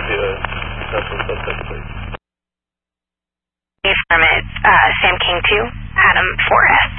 copy the potential suspect, please. Affirmative, Sam King 2, Adam 4S.